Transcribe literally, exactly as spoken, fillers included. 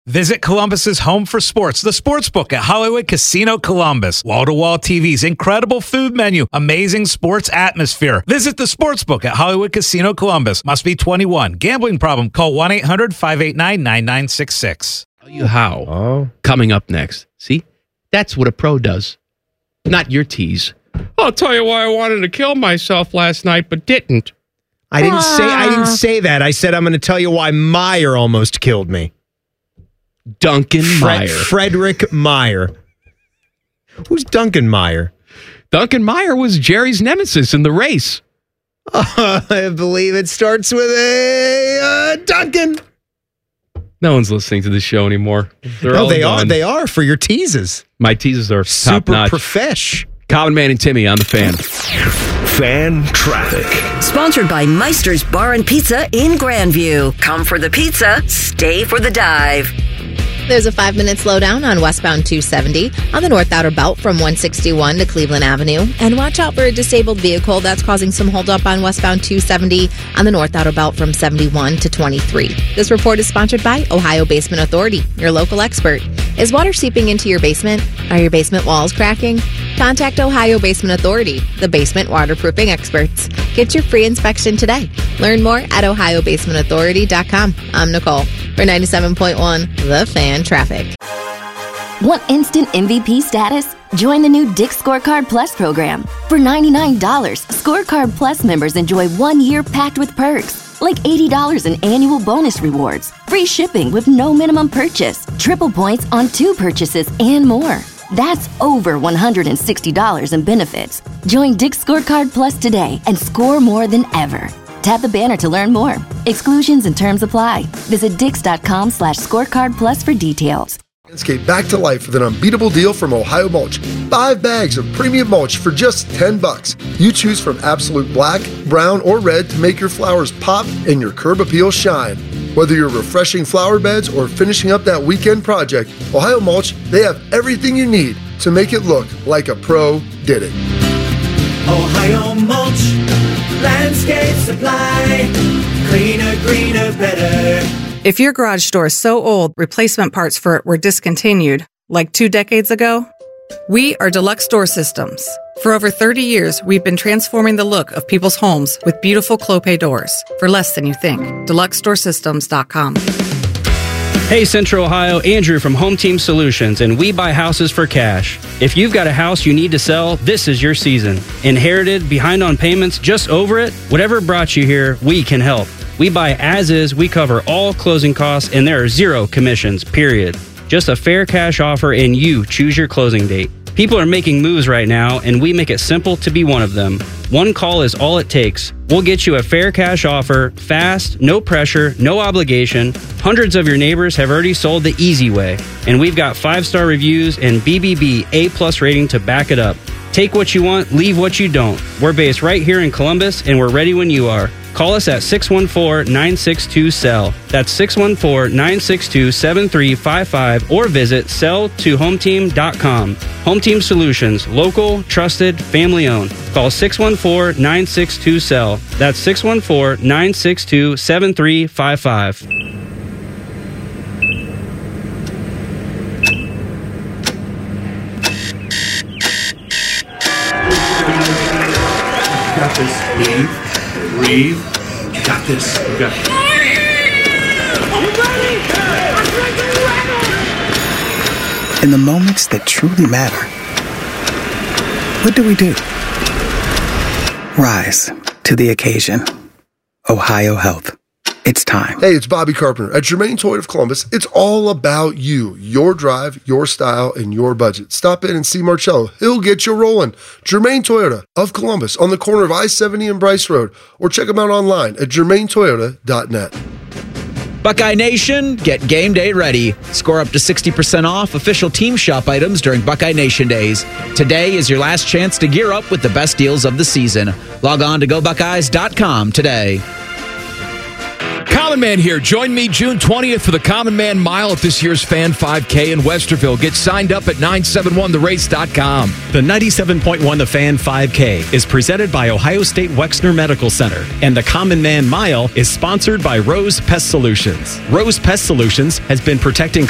Visit Columbus's home for sports, the Sportsbook at Hollywood Casino Columbus. Wall-to-wall T Vs, incredible food menu, amazing sports atmosphere. Visit the Sportsbook at Hollywood Casino Columbus. Must be twenty-one. Gambling problem? Call one eight hundred five eight nine nine nine six six. Tell you how. Oh. Coming up next. See? That's what a pro does. Not your tease. I'll tell you why I wanted to kill myself last night, but didn't. I didn't say I didn't say that. I said I'm going to tell you why Meyer almost killed me. Duncan Fred, Meyer. Frederick Meyer. Who's Duncan Meyer? Duncan Meyer was Jerry's nemesis in the race. Uh, I believe it starts with a uh, Duncan. No one's listening to this show anymore. They're No, all they gone. are. They are for your teases. My teases are Super top-notch. profesh. Common Man and Timmy on the Fan. Fan traffic. Sponsored by Meister's Bar and Pizza in Grandview. Come for the pizza, stay for the dive. There's a five-minute slowdown on westbound two seventy on the North Outer Belt from one sixty-one to Cleveland Avenue. And watch out for a disabled vehicle that's causing some holdup on westbound two seventy on the North Outer Belt from seventy-one to twenty-three. This report is sponsored by Ohio Basement Authority, your local expert. Is water seeping into your basement? Are your basement walls cracking? Contact Ohio Basement Authority, the basement waterproofing experts. Get your free inspection today. Learn more at ohio basement authority dot com. I'm Nicole for ninety-seven point one The Fan Traffic. Want instant M V P status? Join the new Dick's Scorecard Plus program. For ninety-nine dollars, Scorecard Plus members enjoy one year packed with perks, like eighty dollars in annual bonus rewards, free shipping with no minimum purchase, triple points on two purchases, and more. That's over one hundred sixty dollars in benefits. Join Dick's Scorecard Plus today and score more than ever. Tap the banner to learn more. Exclusions and terms apply. Visit dix.com slash scorecard plus for details. Landscape back to life with an unbeatable deal from Ohio Mulch. Five bags of premium mulch for just ten bucks. You choose from absolute black, brown, or red to make your flowers pop and your curb appeal shine. Whether you're refreshing flower beds or finishing up that weekend project, Ohio Mulch, they have everything you need to make it look like a pro did it. Ohio Mulch, landscape supply, cleaner, greener, better. If your garage door is so old, replacement parts for it were discontinued, like two decades ago, we are Deluxe Door Systems. For over thirty years, we've been transforming the look of people's homes with beautiful Clopay doors for less than you think. deluxe door systems dot com. Hey Central Ohio, Andrew from Home Team Solutions, and we buy houses for cash. If you've got a house you need to sell, this is your season. Inherited, behind on payments, just over it? Whatever brought you here, we can help. We buy as is, we cover all closing costs, and there are zero commissions, period. Just a fair cash offer and you choose your closing date. People are making moves right now, and we make it simple to be one of them. One call is all it takes. We'll get you a fair cash offer, fast, no pressure, no obligation. Hundreds of your neighbors have already sold the easy way, and we've got five-star reviews and B B B A-plus rating to back it up. Take what you want, leave what you don't. We're based right here in Columbus, and we're ready when you are. Call us at six one four, nine six two, S E L L. That's six one four, nine six two, seven three five five or visit sell to home team dot com. Home Team Solutions, local, trusted, family owned. Call six one four, nine six two, S E L L. That's six one four, nine six two, seven three five five. Got this. Leave. Breathe. You got this. You got this. In the moments that truly matter, what do we do? Rise to the occasion. Ohio Health. It's time. Hey, it's Bobby Carpenter. At Germain Toyota of Columbus, it's all about you, your drive, your style, and your budget. Stop in and see Marcello. He'll get you rolling. Germain Toyota of Columbus on the corner of I seventy and Bryce Road, or check them out online at germain toyota dot net. Buckeye Nation, get game day ready. Score up to sixty percent off official team shop items during Buckeye Nation Days. Today is your last chance to gear up with the best deals of the season. Log on to go buckeyes dot com today. Common Man here. Join me June twentieth for the Common Man Mile at this year's Fan five K in Westerville. Get signed up at nine seven one the race dot com. The ninety-seven point one The Fan five K is presented by Ohio State Wexner Medical Center, and the Common Man Mile is sponsored by Rose Pest Solutions. Rose Pest Solutions has been protecting